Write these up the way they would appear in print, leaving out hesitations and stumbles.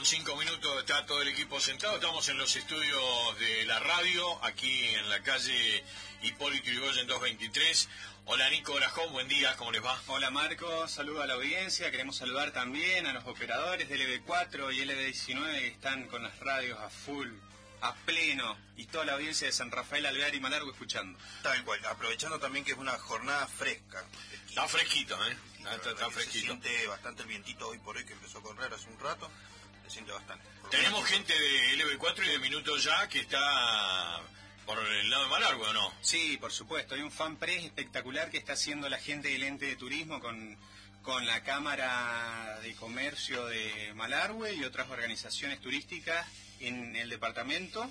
con 5 minutos está todo el equipo sentado. Estamos en los estudios de la radio, aquí en la calle Hipólito Yrigoyen 223. Hola Nico Grajón, buen día, ¿cómo les va? Hola Marco, saludo a la audiencia. Queremos saludar también a los operadores de LB4 y LB19 que están con las radios a full, a pleno, y toda la audiencia de San Rafael, Alvear y Malargüe escuchando. Tal cual, aprovechando también que es una jornada fresca. Está fresquito, ¿eh? Está fresquito. Se siente bastante el vientito hoy por hoy, que empezó a correr hace un rato. Se siente bastante. Tenemos gente de LB4 y de Minuto Ya que está por el lado de Malargüe, ¿o no? Sí, por supuesto. Hay un fan press espectacular que está haciendo la gente del ente de turismo con la Cámara de Comercio de Malargüe y otras organizaciones turísticas en el departamento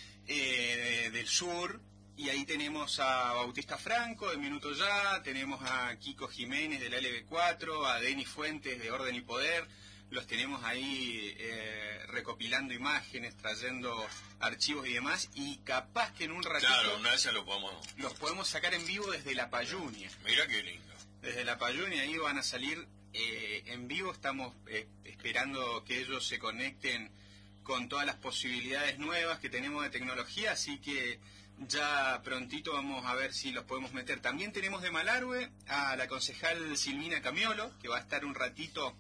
del sur. Y ahí tenemos a Bautista Franco de Minuto Ya, tenemos a Kiko Jiménez de la LB4, a Denis Fuentes de Orden y Poder. Los tenemos ahí recopilando imágenes, trayendo archivos y demás, y capaz que en un ratito... Claro, una vez los podemos sacar en vivo desde La Payunia. Mira qué lindo. Desde La Payunia, ahí van a salir en vivo. Estamos esperando que ellos se conecten con todas las posibilidades nuevas que tenemos de tecnología, así que ya prontito vamos a ver si los podemos meter. También tenemos de Malargüe a la concejal Silvina Camiolo, que va a estar un ratito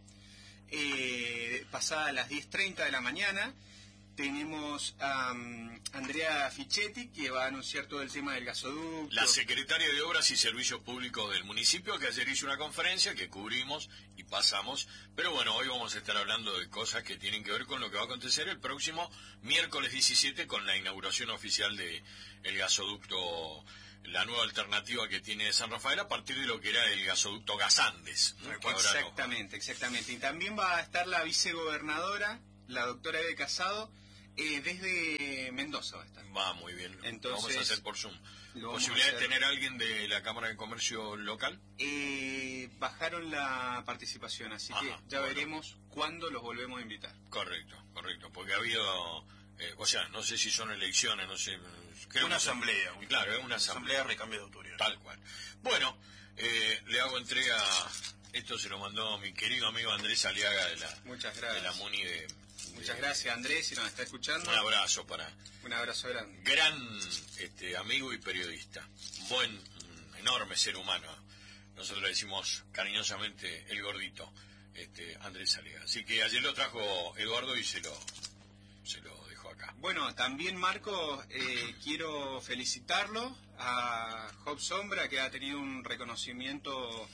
pasada las 10:30 de la mañana. Tenemos a Andrea Fichetti, que va a anunciar todo el tema del gasoducto. La secretaria de Obras y Servicios Públicos del municipio, que ayer hizo una conferencia que cubrimos y pasamos. Pero bueno, hoy vamos a estar hablando de cosas que tienen que ver con lo que va a acontecer el próximo miércoles 17 con la inauguración oficial de el gasoducto, la nueva alternativa que tiene San Rafael a partir de lo que era el gasoducto Gas-Andes, ¿no? Exactamente. Y también va a estar la vicegobernadora, la doctora Eve Casado, desde Mendoza va a estar. Va muy bien. Entonces, vamos a hacer por Zoom. ¿Posibilidad de tener a alguien de la Cámara de Comercio local? Bajaron la participación, así que ya veremos cuándo los volvemos a invitar. Correcto, porque ha habido, o sea, no sé si son elecciones, no sé. Creo una asamblea. Claro, es una asamblea de recambio de autoridad. Tal cual. Bueno, le hago entrega, esto se lo mandó mi querido amigo Andrés Aliaga de la, Muchas gracias. De la MUNI de... Muchas gracias Andrés, si nos está escuchando. Un abrazo grande. Gran amigo y periodista. Enorme ser humano. Nosotros le decimos cariñosamente el gordito, Andrés Aliaga. Así que ayer lo trajo Eduardo y se lo dejó acá. Bueno, también Marco, quiero felicitarlo a Job Sombra, que ha tenido un reconocimiento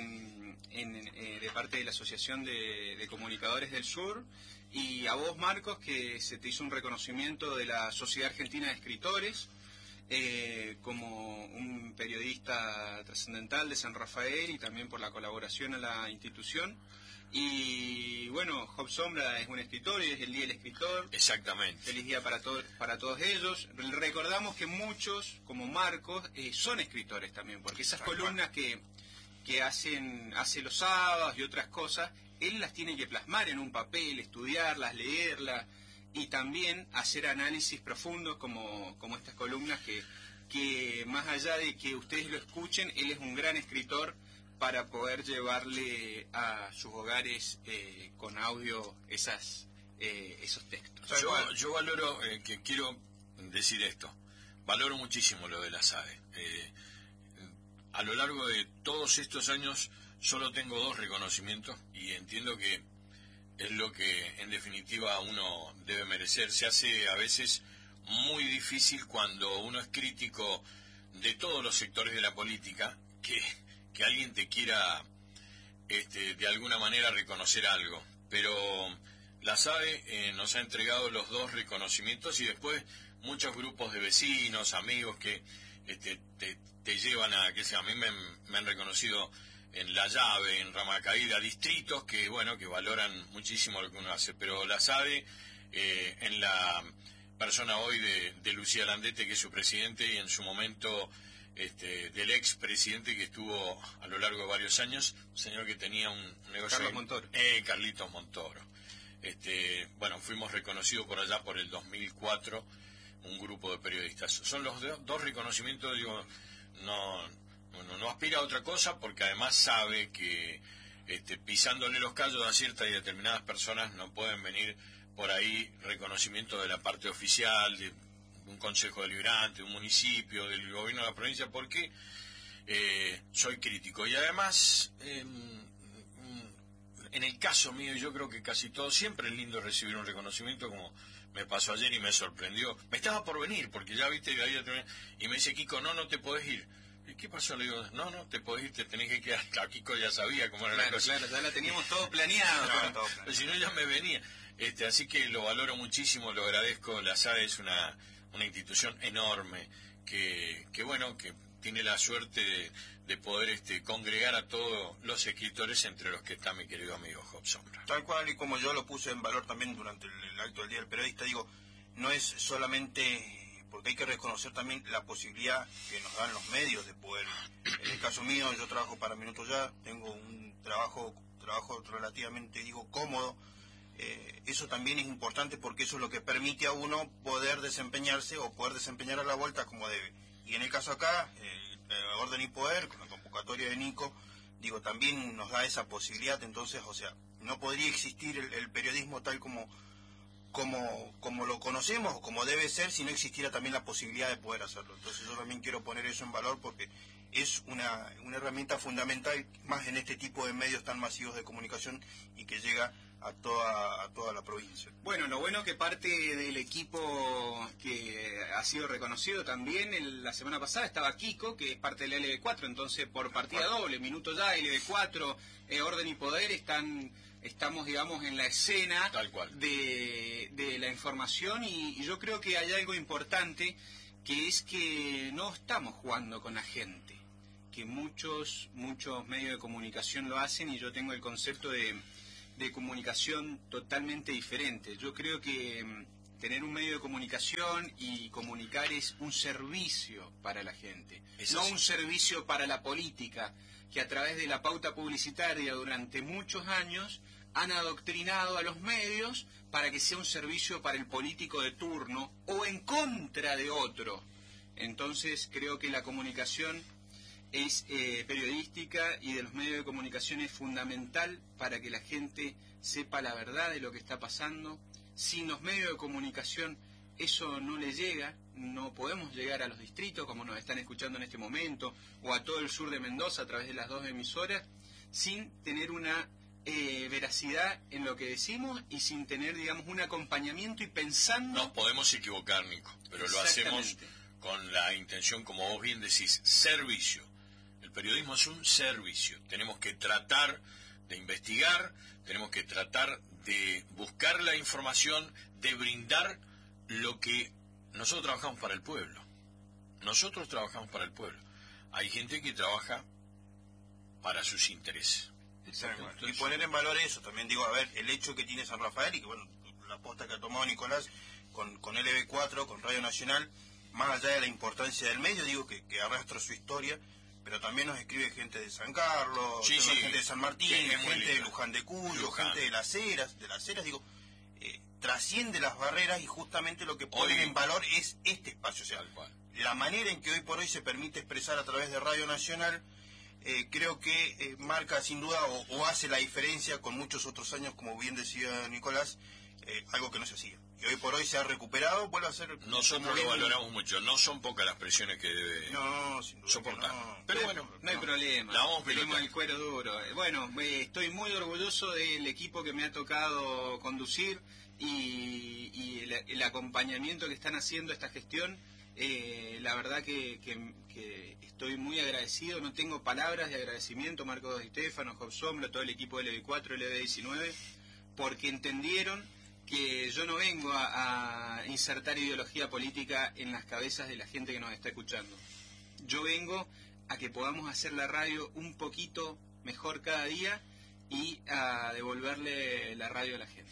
de parte de la Asociación de Comunicadores del Sur, y a vos Marcos, que se te hizo un reconocimiento de la Sociedad Argentina de Escritores como un periodista trascendental de San Rafael, y también por la colaboración a la institución. Y bueno, Job Sombra es un escritor y es el Día del Escritor. Exactamente. Feliz día para todos ellos. Recordamos que muchos, como Marcos, son escritores también, porque esas columnas que hace los sábados y otras cosas, él las tiene que plasmar en un papel, estudiarlas, leerlas, y también hacer análisis profundos como estas columnas que más allá de que ustedes lo escuchen, él es un gran escritor para poder llevarle a sus hogares con audio esos textos. Yo valoro, que quiero decir esto, valoro muchísimo lo de la SADE. A lo largo de todos estos años solo tengo 2 reconocimientos y entiendo que es lo que en definitiva uno debe merecer. Se hace a veces muy difícil cuando uno es crítico de todos los sectores de la política que alguien te quiera de alguna manera reconocer algo. Pero la SADE nos ha entregado los 2 reconocimientos, y después muchos grupos de vecinos, amigos que te llevan a, a mí me han reconocido en La Llave, en Ramacaída, distritos que valoran muchísimo lo que uno hace. Pero la SADE, en la persona hoy de Lucía Landete, que es su presidente, y en su momento del ex presidente que estuvo a lo largo de varios años, un señor que tenía un negocio... Carlos Montoro. Carlitos Montoro. Fuimos reconocidos por allá por el 2004, un grupo de periodistas. Son los 2 reconocimientos, no aspira a otra cosa, porque además sabe que pisándole los callos a ciertas y determinadas personas no pueden venir por ahí reconocimiento de la parte oficial, de un consejo deliberante, de un municipio, del gobierno de la provincia, porque soy crítico. Y además, en el caso mío, yo creo que casi todo, siempre es lindo recibir un reconocimiento, como me pasó ayer y me sorprendió. Me estaba por venir, porque ya viste que había... Y me dice, Kiko, no te podés ir. ¿Y qué pasó? Le digo, no, te podés ir, te tenés que quedar. Claro, Kiko ya sabía cómo era la cosa. Claro, ya la teníamos todo planeado. Pero si no, ya me venía. Así que lo valoro muchísimo, lo agradezco. La SAE es una institución enorme que tiene la suerte de poder congregar a todos los escritores, entre los que está mi querido amigo Job Sombra. Tal cual, y como yo lo puse en valor también durante el acto del Día del Periodista, digo, no es solamente, porque hay que reconocer también la posibilidad que nos dan los medios de poder. En el caso mío, yo trabajo para Minuto Ya, tengo un trabajo relativamente, cómodo. Eso también es importante, porque eso es lo que permite a uno poder desempeñarse o poder desempeñar a la vuelta como debe. Y en el caso acá, Orden y Poder, con la convocatoria de Nico, también nos da esa posibilidad. Entonces, no podría existir el periodismo tal como lo conocemos o como debe ser, si no existiera también la posibilidad de poder hacerlo. Entonces yo también quiero poner eso en valor, porque es una herramienta fundamental, más en este tipo de medios tan masivos de comunicación y que llega a toda la provincia. Bueno, lo bueno que parte del equipo que ha sido reconocido también, la semana pasada estaba Kiko, que es parte del LB4, entonces por partida doble, Minuto Ya, LB4, Orden y Poder, estamos, en la escena de la información, y yo creo que hay algo importante, que es que no estamos jugando con la gente, que muchos medios de comunicación lo hacen, y yo tengo el concepto de comunicación totalmente diferente. Yo creo que tener un medio de comunicación y comunicar es un servicio para la gente, no un servicio para la política, que a través de la pauta publicitaria durante muchos años han adoctrinado a los medios para que sea un servicio para el político de turno o en contra de otro. Entonces creo que la comunicación es periodística, y de los medios de comunicación es fundamental para que la gente sepa la verdad de lo que está pasando. Sin los medios de comunicación eso no le llega, no podemos llegar a los distritos como nos están escuchando en este momento, o a todo el sur de Mendoza a través de las 2 emisoras, sin tener una veracidad en lo que decimos y sin tener, un acompañamiento y pensando... Nos podemos equivocar, Nico, pero lo hacemos con la intención, como vos bien decís, servicio. El periodismo es un servicio. Tenemos que tratar de investigar, tenemos que tratar de buscar la información, de brindar lo que nosotros trabajamos para el pueblo. Nosotros trabajamos para el pueblo. Hay gente que trabaja para sus intereses. Entonces, y poner en valor eso también, el hecho que tiene San Rafael, y que la aposta que ha tomado Nicolás con LB4, con Radio Nacional, más allá de la importancia del medio, que arrastra su historia, pero también nos escribe gente de San Carlos, gente de San Martín, gente de Luján de Cuyo, gente de Las Heras, trasciende las barreras, y justamente lo que ponen en valor es este espacio. La manera en que hoy por hoy se permite expresar a través de Radio Nacional, creo que marca sin duda o hace la diferencia con muchos otros años, como bien decía Nicolás, algo que no se hacía. Y hoy por hoy se ha recuperado, vuelve a ser... Nosotros lo valoramos mucho, no son pocas las presiones que debe soportar. No. Pero bueno, no hay problema, tenemos el cuero duro. Bueno, estoy muy orgulloso del equipo que me ha tocado conducir, y el acompañamiento que están haciendo esta gestión. La verdad que estoy muy agradecido, no tengo palabras de agradecimiento, Marcos Di Stefano, Job Sombra, todo el equipo LB4, LB19, porque entendieron que yo no vengo a insertar ideología política en las cabezas de la gente que nos está escuchando. Yo vengo a que podamos hacer la radio un poquito mejor cada día y a devolverle la radio a la gente.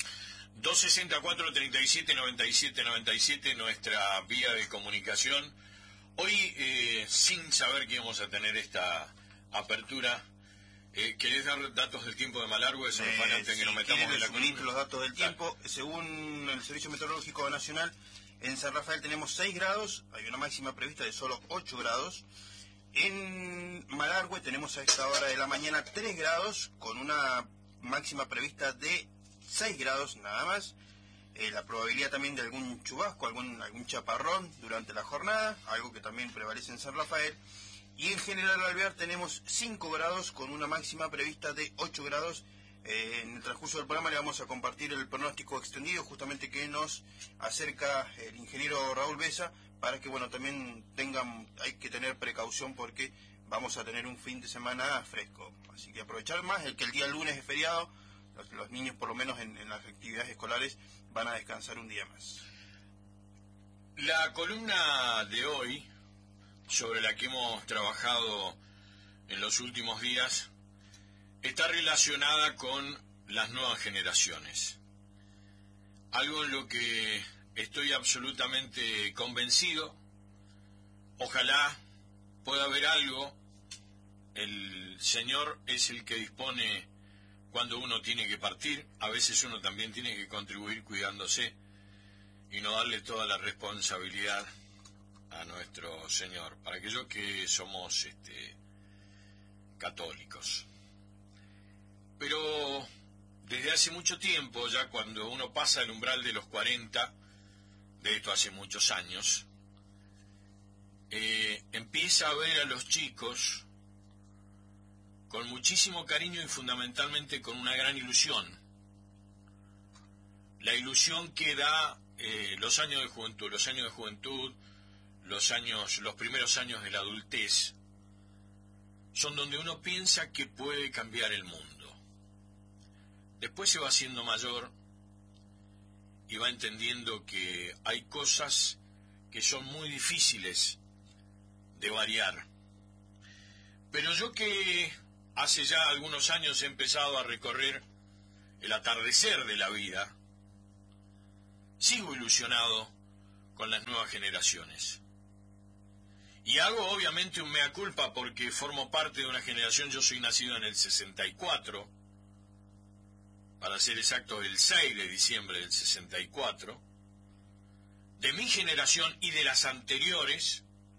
264-37-97-97, nuestra vía de comunicación. Hoy, sin saber que íbamos a tener esta apertura, ¿querés dar datos del tiempo de Malargüe? Eso nos falta antes que nos metamos en la columna. Los datos del tiempo, según el Servicio Meteorológico Nacional, en San Rafael tenemos 6 grados, hay una máxima prevista de solo 8 grados. En Malargüe tenemos a esta hora de la mañana 3 grados, con una máxima prevista de 6 grados nada más. la probabilidad también de algún chubasco, algún chaparrón durante la jornada, algo que también prevalece en San Rafael. Y en General Alvear tenemos 5 grados con una máxima prevista de 8 grados. En el transcurso del programa le vamos a compartir el pronóstico extendido justamente que nos acerca el ingeniero Raúl Besa, para que bueno también hay que tener precaución porque vamos a tener un fin de semana fresco. Así que aprovechar más, el día lunes es feriado, los niños por lo menos en las actividades escolares van a descansar un día más. La columna de hoy, sobre la que hemos trabajado en los últimos días, está relacionada con las nuevas generaciones. Algo en lo que estoy absolutamente convencido. Ojalá pueda haber algo. El Señor es el que dispone cuando uno tiene que partir. A veces uno también tiene que contribuir cuidándose y no darle toda la responsabilidad a nuestro Señor, para aquellos que somos católicos. Pero desde hace mucho tiempo, ya cuando uno pasa el umbral de los 40, de esto hace muchos años, empieza a ver a los chicos con muchísimo cariño y fundamentalmente con una gran ilusión. La ilusión que da los años de juventud, los primeros años de la adultez, son donde uno piensa que puede cambiar el mundo. Después se va haciendo mayor y va entendiendo que hay cosas que son muy difíciles de variar. Pero yo que hace ya algunos años he empezado a recorrer el atardecer de la vida, sigo ilusionado con las nuevas generaciones. Y hago obviamente un mea culpa porque formo parte de una generación, yo soy nacido en el 64, para ser exacto el 6 de diciembre del 64, de mi generación y de las anteriores,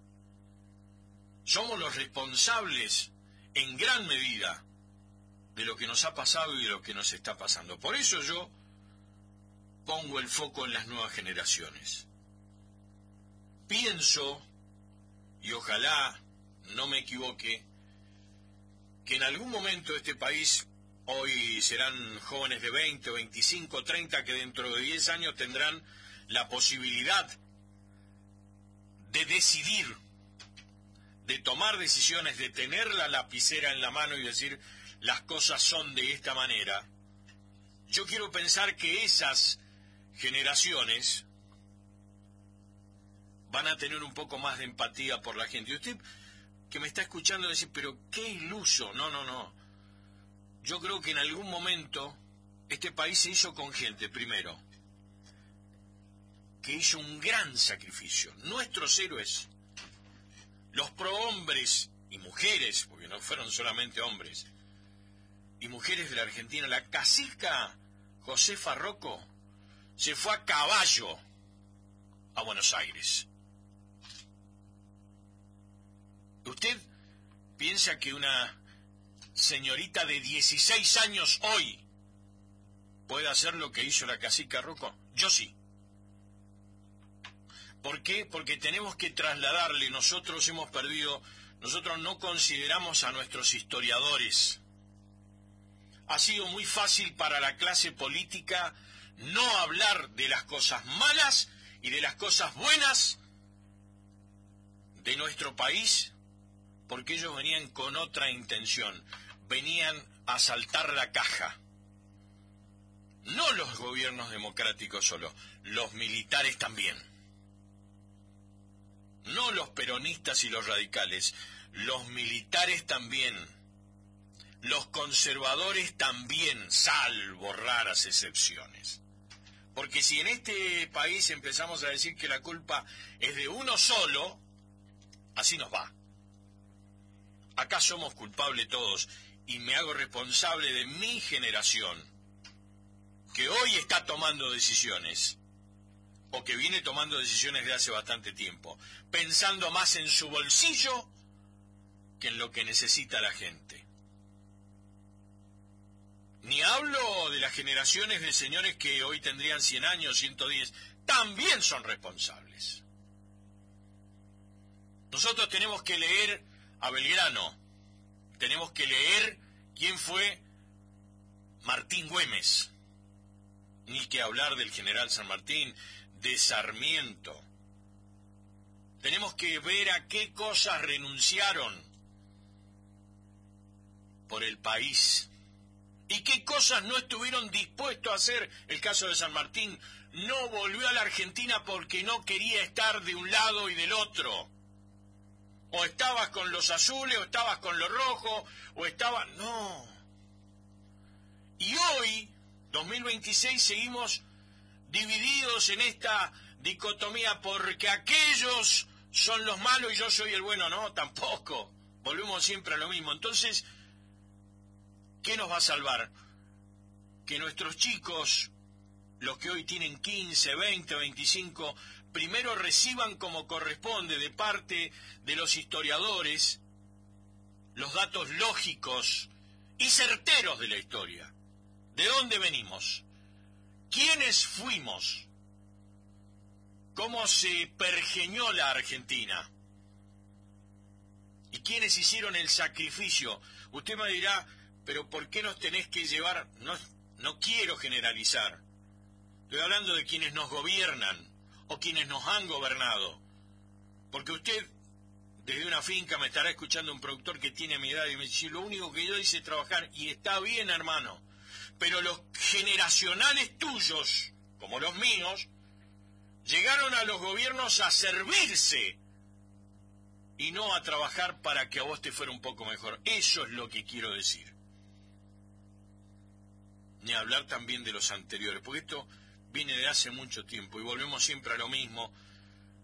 somos los responsables en gran medida de lo que nos ha pasado y de lo que nos está pasando. Por eso yo pongo el foco en las nuevas generaciones. Pienso, y ojalá no me equivoque, que en algún momento este país, hoy serán jóvenes de 20, 25, 30, que dentro de 10 años tendrán la posibilidad de decidir, de tomar decisiones, de tener la lapicera en la mano y decir las cosas son de esta manera. Yo quiero pensar que esas generaciones van a tener un poco más de empatía por la gente. Y usted que me está escuchando decir, pero qué iluso. No. Yo creo que en algún momento este país se hizo con gente, primero, que hizo un gran sacrificio. Nuestros héroes, los prohombres y mujeres, porque no fueron solamente hombres, y mujeres de la Argentina, la cacica Josefa Rocco se fue a caballo a Buenos Aires. ¿Usted piensa que una señorita de 16 años hoy puede hacer lo que hizo la cacica Rocco? Yo sí. ¿Por qué? Porque tenemos que trasladarle, nosotros no consideramos a nuestros historiadores. Ha sido muy fácil para la clase política no hablar de las cosas malas y de las cosas buenas de nuestro país, porque ellos venían con otra intención, venían a asaltar la caja. No los gobiernos democráticos solo, los militares también. No los peronistas y los radicales, los militares también. Los conservadores también, salvo raras excepciones. Porque si en este país empezamos a decir que la culpa es de uno solo, así nos va. Acá somos culpables todos y me hago responsable de mi generación, que hoy está tomando decisiones, o que viene tomando decisiones de hace bastante tiempo, pensando más en su bolsillo que en lo que necesita la gente. Ni hablo de las generaciones de señores que hoy tendrían 100 años, 110, también son responsables. Nosotros tenemos que leer a Belgrano, tenemos que leer quién fue Martín Güemes, ni que hablar del general San Martín, de Sarmiento. Tenemos que ver a qué cosas renunciaron por el país y qué cosas no estuvieron dispuestos a hacer. El caso de San Martín, no volvió a la Argentina porque no quería estar de un lado y del otro. O estabas con los azules, o estabas con los rojos, o estabas... No. Y hoy, 2026, seguimos divididos en esta dicotomía porque aquellos son los malos y yo soy el bueno. No, tampoco. Volvemos siempre a lo mismo. Entonces, ¿qué nos va a salvar? Que nuestros chicos, los que hoy tienen 15, 20, 25, primero reciban como corresponde de parte de los historiadores los datos lógicos y certeros de la historia. ¿De dónde venimos? ¿Quiénes fuimos? ¿Cómo se pergeñó la Argentina? ¿Y quiénes hicieron el sacrificio? Usted me dirá, pero ¿por qué nos tenés que llevar? No quiero generalizar. Estoy hablando de quienes nos gobiernan o quienes nos han gobernado. Porque usted, desde una finca, me estará escuchando un productor que tiene mi edad y me dice, lo único que yo hice es trabajar, y está bien, hermano. Pero los generacionales tuyos, como los míos, llegaron a los gobiernos a servirse y no a trabajar para que a vos te fuera un poco mejor. Eso es lo que quiero decir. Ni hablar también de los anteriores, porque esto viene de hace mucho tiempo y volvemos siempre a lo mismo.